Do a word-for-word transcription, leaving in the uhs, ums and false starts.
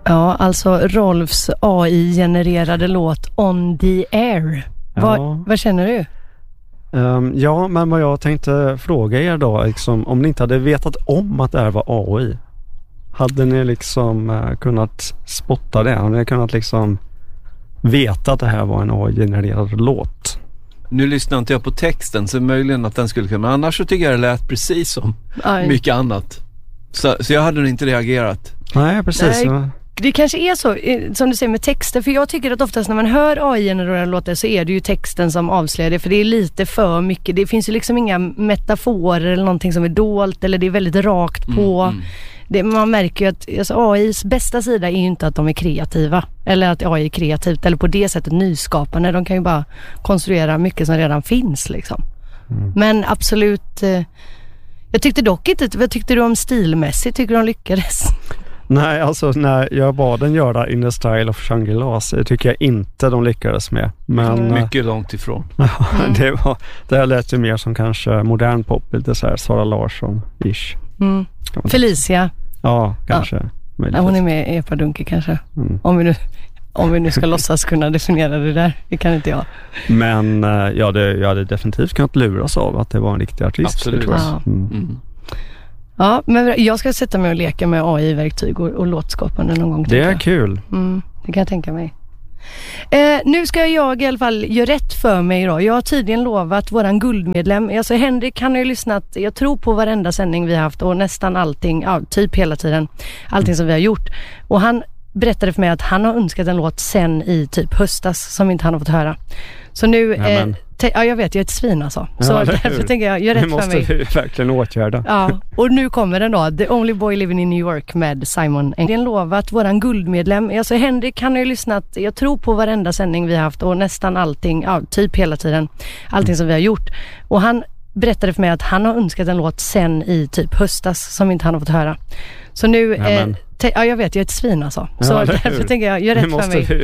Ja, alltså Rolfs A I-genererade låt On the Air. Ja. Vad, vad känner du? Um, ja, men vad jag tänkte fråga er då, liksom, om ni inte hade vetat om att det här var A I, hade ni liksom uh, kunnat spotta det? Hade ni kunnat liksom veta att det här var en A I-genererad låt? Nu lyssnar inte jag på texten, så möjligen att den skulle kunna, men annars så tycker jag det lät precis som Aj. mycket annat. Så, så jag hade nog inte reagerat. Nej, precis. Nej. Det kanske är så, som du säger med texter, för jag tycker att oftast när man hör A I-genererade låtar så är det ju texten som avslöjar det, för det är lite för mycket. Det finns ju liksom inga metaforer eller någonting som är dolt, eller det är väldigt rakt på. Mm, mm. Det, man märker ju att alltså, A I:s bästa sida är ju inte att de är kreativa, eller att A I är kreativt, eller på det sättet nyskapande. De kan ju bara konstruera mycket som redan finns liksom. Mm. Men absolut, eh, jag tyckte dock inte, vad tyckte du om stilmässigt? Tycker du de lyckades? Nej, alltså när jag bad den göra In the Style of Shangri-La, det tycker jag inte de lyckades med. Men, mm. Mycket långt ifrån. mm. det, var, det här lät ju mer som kanske modern pop, lite så här Sara Larsson-ish. Mm. Felicia. Ja, kanske. Ja. Ja, hon är med i Epadunke kanske. Mm. Om vi nu... Om vi nu ska låtsas kunna definiera det där. Det kan inte jag. Men ja, det, jag hade definitivt kunnat luras av att det var en riktig artist. Absolut. Ja. Mm. Mm. Ja, men jag ska sätta mig och leka med A I-verktyg och, och låtskapande någon gång. Det är kul. Mm, det kan jag tänka mig. Eh, nu ska jag i alla fall göra rätt för mig då. Jag har tydligen lovat våran guldmedlem. Alltså Henrik, han har ju lyssnat, jag tror på varenda sändning vi har haft och nästan allting, ja, typ hela tiden. Allting mm. som vi har gjort. Och han berättade för mig att han har önskat en låt sen i typ höstas som inte han har fått höra. Så nu, eh, te- ja jag vet, jag är ett svin alltså. Så ja, därför tänker jag, gör rätt för mig. Det måste vi verkligen åtgärda. Ja, och nu kommer den då, The Only Boy Living in New York med Simon. Det är en lovat våran guldmedlem. Alltså Henrik, han har ju lyssnat, jag tror på varenda sändning vi har haft och nästan allting, ja typ hela tiden. Allting mm. som vi har gjort. Och han berättade för mig att han har önskat en låt sen i typ höstas som inte han har fått höra. Så nu, eh, te- ja jag vet, jag är ett svin alltså. Så ja, därför tänker jag, gör rätt för mig.